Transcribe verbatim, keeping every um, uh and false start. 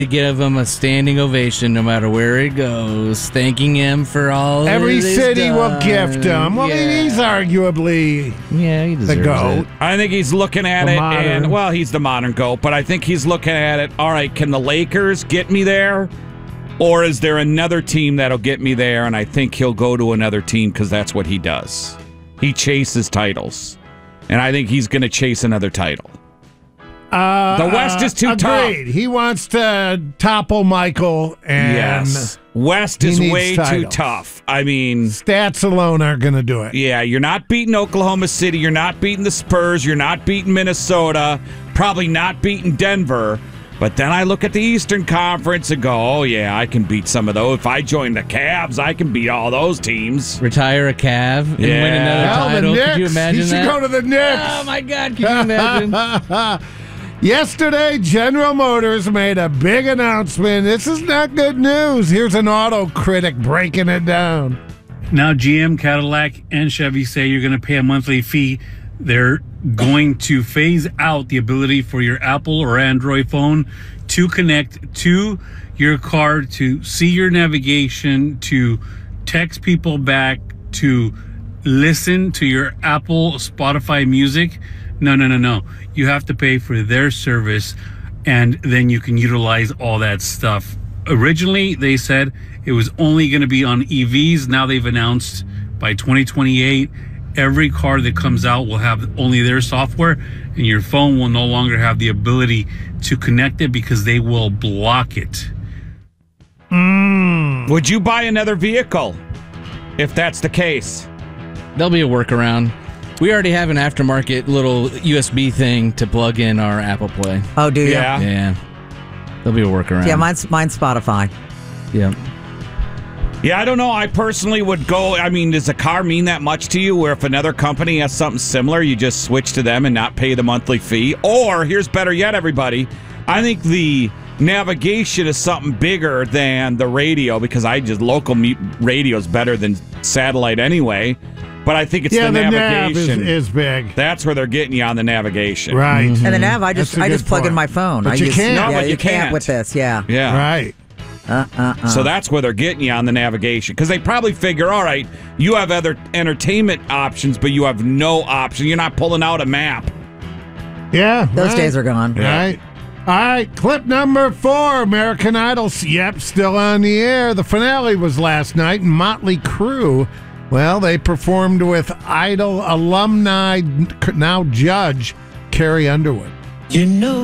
give him a standing ovation no matter where he goes, thanking him for all Every that he's city done. will gift him. Well, yeah. he's arguably yeah, he the deserves GOAT. it. I think he's looking at The it, modern. and well, he's the modern GOAT, but I think he's looking at it. All right, can the Lakers get me there, or is there another team that'll get me there? And I think he'll go to another team because that's what he does. He chases titles, and I think he's going to chase another title. Uh, The West is too agreed. tough. He wants to topple Michael, and Yes, West he is needs way titles. too tough. I mean, stats alone aren't going to do it. yeah, you're not beating Oklahoma City. You're not beating the Spurs. You're not beating Minnesota. Probably not beating Denver. But then I look at the Eastern Conference and go, oh, yeah, I can beat some of those. If I join the Cavs, I can beat all those teams. Retire a Cav and Yeah. win another Hell, the title. Knicks. Could you imagine he should that? go to the Knicks. Oh, my God. Can you imagine? Yesterday, General Motors made a big announcement. This is not good news. Here's an auto critic breaking it down. Now G M, Cadillac, and Chevy say you're going to pay a monthly fee. They're going to phase out the ability for your Apple or Android phone to connect to your car, to see your navigation, to text people back, to listen to your Apple, Spotify music. No, no, no, no. You have to pay for their service, and then you can utilize all that stuff. Originally, they said it was only going to be on E Vs. Now they've announced by twenty twenty-eight, every car that comes out will have only their software, and your phone will no longer have the ability to connect it because they will block it. Mm. Would you buy another vehicle if that's the case? There'll be a workaround. We already have an aftermarket little U S B thing to plug in our Apple Play. Oh, do you? Yeah. Yeah. There'll be a workaround. Yeah, mine's, mine's Spotify. Yeah. Yeah, I don't know. I personally would go. I mean, does a car mean that much to you where if another company has something similar, you just switch to them and not pay the monthly fee? Or, here's better yet, everybody. I think the navigation is something bigger than the radio because I just, local mu- radio is better than satellite anyway. But I think it's Yeah, the, the nav is, navigation. is big. That's where they're getting you on the navigation. Right. And the nav, I just That's a I good just plug in point. my phone. But I you use, can't. Yeah, No, but you, you can't. can't. with this. Yeah. Yeah. Right. Uh, uh, uh. So that's where they're getting you on the navigation because they probably figure, all right, you have other entertainment options, but you have no option. You're not pulling out a map. Yeah. Those right. days are gone. Right. All right, clip number four, American Idol. Yep, still on the air. The finale was last night, and Motley Crue, well, they performed with Idol alumni, now judge, Carrie Underwood. You know